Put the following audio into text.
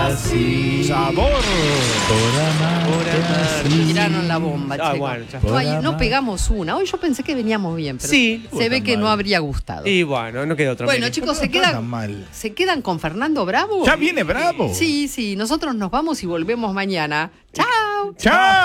así. Sabor. Por amarte. Tiraron la bomba, chicos. Bueno, ya. No, no pegamos una. Hoy yo pensé que veníamos bien, pero Sí. se ve que no habría gustado. Y bueno, no queda otra. Bueno, Meli. chicos, Mal. se quedan con Fernando Bravo. ¿Ya viene Bravo? Sí, nosotros nos vamos y volvemos mañana. ¡Chao! ¡Chao!